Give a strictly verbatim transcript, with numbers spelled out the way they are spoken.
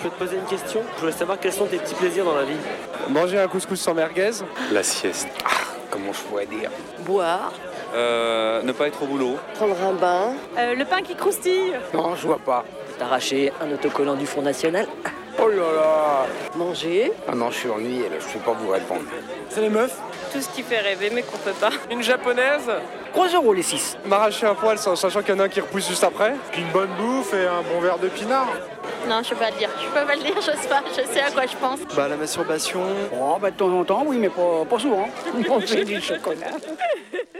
peux te poser une question? Je voulais savoir quels sont tes petits plaisirs dans la vie. Manger un couscous sans merguez. La sieste. Ah, comment je pourrais dire? Boire. Euh, ne pas être au boulot. Prendre un bain. Euh, le pain qui croustille. Non, je vois pas. T'arracher un autocollant du Front National. Oh là là. Manger. Ah non, je suis ennuyé là, je peux pas vous répondre. C'est les meufs? Tout ce qui fait rêver mais qu'on peut pas. Une japonaise? trois euros les six. M'arracher un poil sans sachant qu'il y en a un qui repousse juste après. Une bonne bouffe et un bon verre de pinard. Non, je peux pas le dire. Je peux pas le dire, je sais pas. Je sais à quoi je pense. Bah la masturbation. Oh, bah de temps en temps, oui, mais pas, pas souvent. Manger du chocolat.